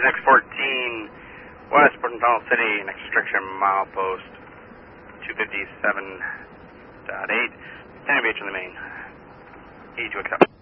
X14, West Porton Tunnel City, next restriction milepost 257.8, 10 BH on the main. E to accept.